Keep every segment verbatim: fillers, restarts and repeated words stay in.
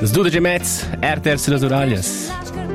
Sdodici e mezz, R T R sulle oralias.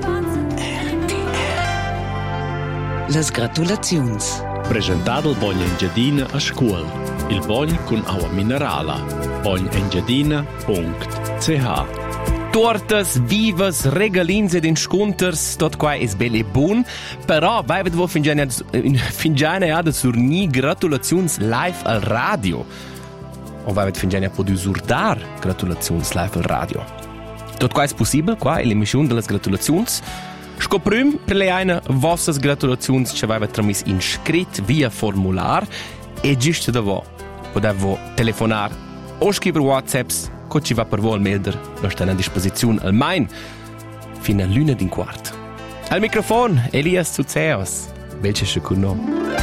Las gratulaziuns. Presentato il Bogn Engiadina a scuola. Il Bogn con acqua minerala. bogn engiadina punto c h. Tortas, vivas, regalins ed insconters, tot qua es bel e bun, però vai vedere fingiane fingiane ad surni gratulazions live al radio. O vai vedere fingiane a poter usurdar gratulazions live al radio. Tot qua es possibile, qua è l'emissione delle gratulazions. Scoprim per le eine vossas gratulazions che vai tramis in scrit via formular e giusto da vo podevo telefonar o scrivere WhatsApps co ci va per voi al melder, lo sta a disposizione al main fino a l'una d'un quart. Al microfono Elias Zuzeos, belce se con noi.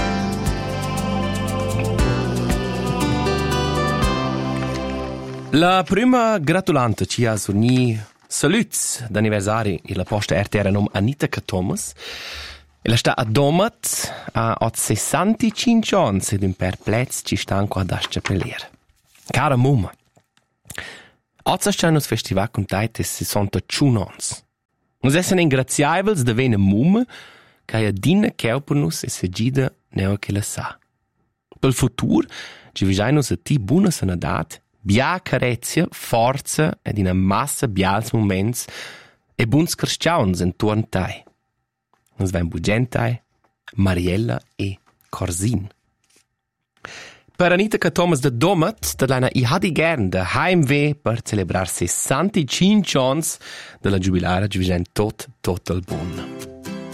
La prima gratulante ci ha surni saluts d'anniversari e la posta R T R nom Anita Thomas. E la sta a domat a ot sessantacinque anni ed un perplez ci sta ancora ad asciappelere. Cara mumma, oggi c'è un festival con taite sessantacinque anni. Nos essen ingraziables de vene mumma che a dina cheu per nus e se gida neo che la sa. Pel futur, ci vigiainus a ti buona sanadat, bia carezia, forza ed in a massa bials moments e buns cristians intorno tai. Nos ven Bugentai, Mariella e Corsin. Per Anita Thomas de Domat, da lana i hadi gern de heimweh per celebrar sessantacinque anni della giubilare, ci vigen tot, tot al buon.